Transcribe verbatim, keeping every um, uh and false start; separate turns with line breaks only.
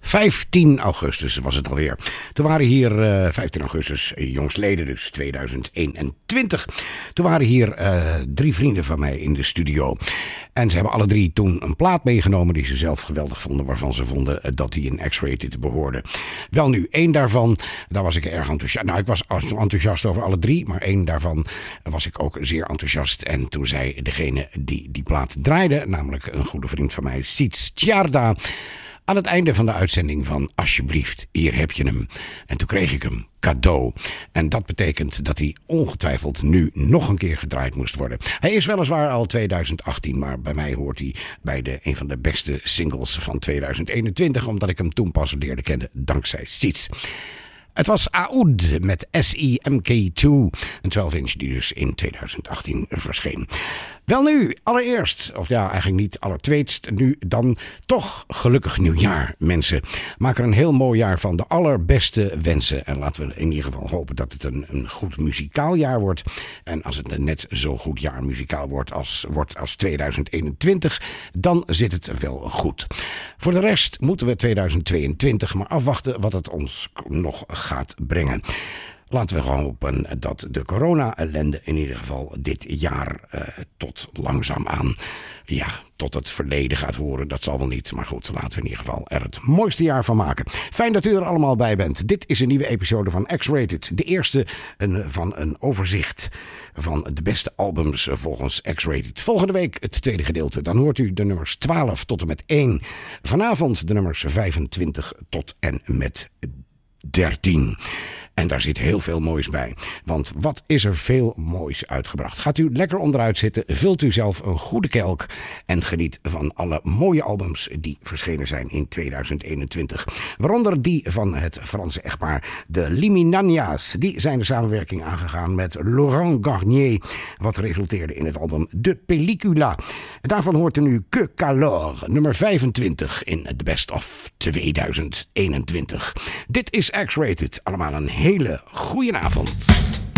vijftien augustus was het alweer. Toen waren hier, uh, vijftien augustus, jongstleden dus, tweeduizend eenentwintig. Toen waren hier uh, drie vrienden van mij in de studio. En ze hebben alle drie toen een plaat meegenomen die ze zelf geweldig vonden. Waarvan ze vonden uh, dat die in X-Rated behoorde. Wel nu, één daarvan, daar was ik erg enthousiast. Nou, ik was enthousiast over alle drie. Maar één daarvan was ik ook zeer enthousiast. En toen zei degene die die plaat draaide, namelijk een goede vriend van mij, Siets Tjaarda, aan het einde van de uitzending van alsjeblieft, hier heb je hem. En toen kreeg ik hem cadeau. En dat betekent dat hij ongetwijfeld nu nog een keer gedraaid moest worden. Hij is weliswaar al tweeduizend achttien, maar bij mij hoort hij bij de een van de beste singles van tweeduizend eenentwintig, omdat ik hem toen pas leerde kennen dankzij Siets. Het was Aoud met S I M K twee, een twaalf inch die dus in tweeduizend achttien verscheen. Wel nu, allereerst, of ja, eigenlijk niet allertweetst, nu dan toch gelukkig nieuwjaar, mensen. Maak er een heel mooi jaar van, de allerbeste wensen. En laten we in ieder geval hopen dat het een, een goed muzikaal jaar wordt. En als het een net zo goed jaar muzikaal wordt als, wordt als tweeduizend eenentwintig, dan zit het wel goed. Voor de rest moeten we tweeduizend tweeëntwintig maar afwachten wat het ons nog gaat brengen. Laten we gewoon hopen dat de corona-ellende in ieder geval dit jaar uh, tot langzaamaan, ja, tot het verleden gaat horen. Dat zal wel niet, maar goed, laten we in ieder geval er het mooiste jaar van maken. Fijn dat u er allemaal bij bent. Dit is een nieuwe episode van X-Rated. De eerste een, van een overzicht van de beste albums volgens X-Rated. Volgende week het tweede gedeelte. Dan hoort u de nummers twaalf tot en met één. Vanavond de nummers vijfentwintig tot en met dertien. En daar zit heel veel moois bij. Want wat is er veel moois uitgebracht. Gaat u lekker onderuit zitten, vult u zelf een goede kelk en geniet van alle mooie albums die verschenen zijn in tweeduizend eenentwintig. Waaronder die van het Franse echtpaar de Liminania's. Die zijn de samenwerking aangegaan met Laurent Garnier, wat resulteerde in het album De Pellicula. En daarvan hoort u nu Que Calor, nummer vijfentwintig in de Best of tweeduizend eenentwintig. Dit is X-Rated. Allemaal een hele goeie avond.